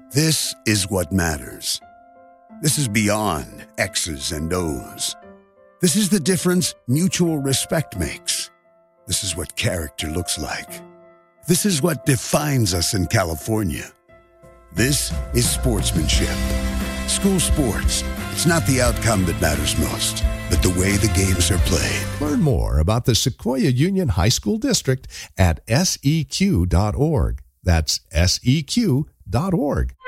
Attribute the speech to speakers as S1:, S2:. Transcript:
S1: This is what matters. This is beyond X's and O's. This is the difference mutual respect makes. This is what character looks like. This is what defines us in California. This is sportsmanship. School sports. It's not the outcome that matters most, but the way the games are played.
S2: Learn more about the Sequoia Union High School District at seq.org. That's seq.org.